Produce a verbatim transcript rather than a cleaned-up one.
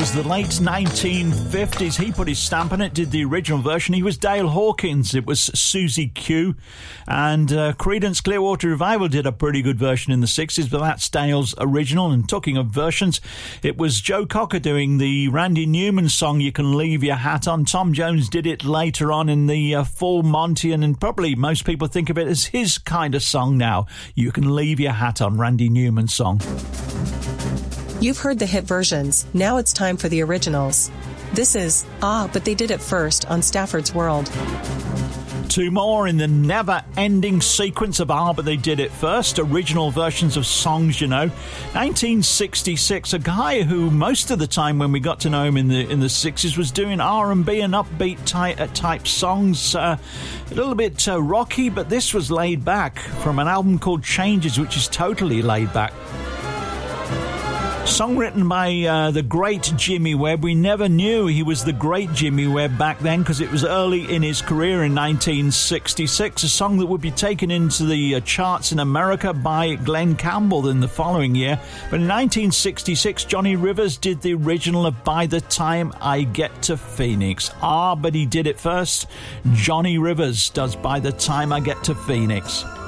was the late nineteen fifties. He put his stamp on it, did the original version. He was Dale Hawkins. It was Susie Q. And uh, Creedence Clearwater Revival did a pretty good version in the sixties, but that's Dale's original. And talking of versions, it was Joe Cocker doing the Randy Newman song, You Can Leave Your Hat On. Tom Jones did it later on in the uh, Full Monty, and probably most people think of it as his kind of song now. You Can Leave Your Hat On, Randy Newman's song. You've heard the hit versions. Now it's time for the originals. This is Ah, But They Did It First on Stafford's World. Two more in the never-ending sequence of Ah, But They Did It First, original versions of songs, you know. nineteen sixty-six, a guy who most of the time when we got to know him in the in the sixties was doing R and B and upbeat type, uh, type songs, uh, a little bit uh, rocky, but this was laid back from an album called Changes, which is totally laid back. Song written by uh, the great Jimmy Webb. We never knew he was the great Jimmy Webb back then because it was early in his career in nineteen sixty-six, a song that would be taken into the uh, charts in America by Glenn Campbell in the following year. But in nineteen sixty-six, Johnny Rivers did the original of By the Time I Get to Phoenix. Ah, but he did it first. Johnny Rivers does By the Time I Get to Phoenix.